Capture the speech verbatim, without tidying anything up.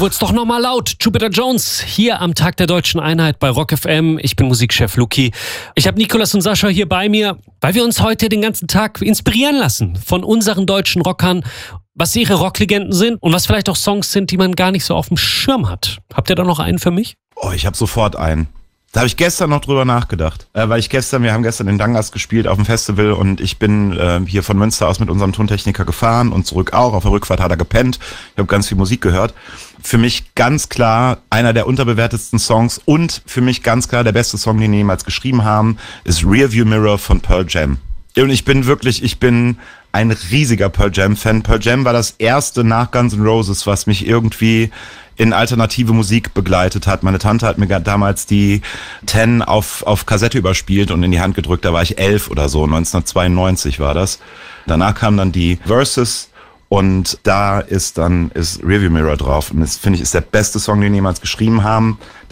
wurd's doch nochmal laut. Jupiter Jones hier am Tag der Deutschen Einheit bei Rock F M. Ich bin Musikchef Luki. Ich habe Nicolas und Sascha hier bei mir, weil wir uns heute den ganzen Tag inspirieren lassen von unseren deutschen Rockern, was ihre Rocklegenden sind und was vielleicht auch Songs sind, die man gar nicht so auf dem Schirm hat. Habt ihr da noch einen für mich? Oh, ich habe sofort einen. Da habe ich gestern noch drüber nachgedacht, äh, weil ich gestern, wir haben gestern in Dangas gespielt auf dem Festival und ich bin äh, hier von Münster aus mit unserem Tontechniker gefahren und zurück auch. Auf der Rückfahrt hat er gepennt. Ich habe ganz viel Musik gehört. Für mich ganz klar einer der unterbewertetsten Songs und für mich ganz klar der beste Song, den die jemals geschrieben haben, ist Rearview Mirror von Pearl Jam. Und ich bin wirklich, ich bin ein riesiger Pearl Jam-Fan. Pearl Jam war das erste nach Guns N' Roses, was mich irgendwie in alternative Musik begleitet hat. Meine Tante hat mir damals die Ten auf, auf Kassette überspielt und in die Hand gedrückt. Da war ich elf oder so, neunzehnhundertzweiundneunzig war das. Danach kamen dann die Verses und da ist dann ist Rearview Mirror drauf. Und das, finde ich, ist der beste Song, den die jemals geschrieben haben.